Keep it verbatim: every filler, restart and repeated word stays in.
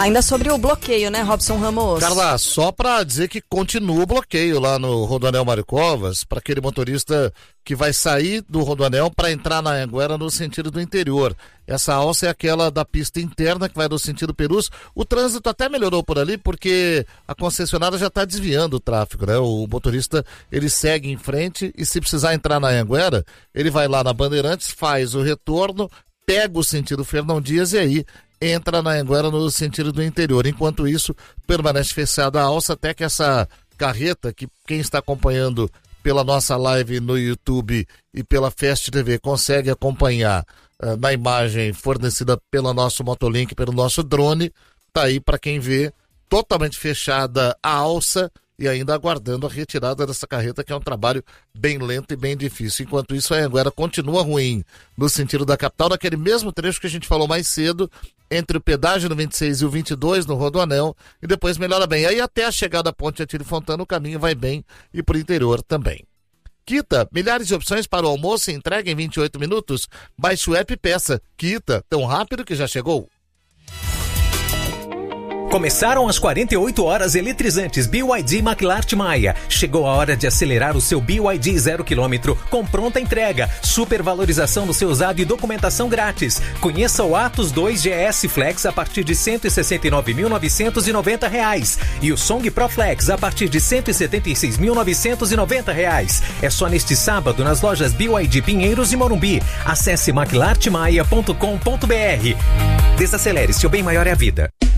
Ainda sobre o bloqueio, né, Robson Ramos? Carla, só para dizer que continua o bloqueio lá no Rodoanel Mário Covas, para aquele motorista que vai sair do Rodoanel para entrar na Anhanguera no sentido do interior. Essa alça é aquela da pista interna que vai no sentido Perus. O trânsito até melhorou por ali porque a concessionária já está desviando o tráfego, né? O motorista, ele segue em frente e se precisar entrar na Anhanguera, ele vai lá na Bandeirantes, faz o retorno, pega o sentido Fernão Dias e aí entra na Anhanguera no sentido do interior. Enquanto isso, permanece fechada a alça até que essa carreta, que quem está acompanhando pela nossa live no YouTube e pela Fast T V consegue acompanhar uh, na imagem fornecida pelo nosso Motolink, pelo nosso drone, tá aí para quem vê, totalmente fechada a alça e ainda aguardando a retirada dessa carreta, que é um trabalho bem lento e bem difícil. Enquanto isso, a Anhanguera continua ruim no sentido da capital, naquele mesmo trecho que a gente falou mais cedo, entre o pedágio no vinte e seis e o vinte e dois no Rodoanel, e depois melhora bem. Aí até a chegada da Ponte Atílio Fontana, o caminho vai bem e pro interior também. Quita, milhares de opções para o almoço e entrega em vinte e oito minutos. Baixe o app e peça. Quita, tão rápido que já chegou. Começaram as quarenta e oito horas eletrizantes B Y D McLart Maia. Chegou a hora de acelerar o seu B Y D zero quilômetro com pronta entrega, supervalorização do seu usado e documentação grátis. Conheça o Atos dois G S Flex a partir de cento e sessenta e nove mil novecentos e noventa reais e o Song Pro Flex a partir de cento e setenta e seis mil novecentos e noventa reais. É só neste sábado nas lojas B Y D Pinheiros e Morumbi. Acesse mac lart maia ponto com ponto b r. Desacelere, seu bem maior é a vida.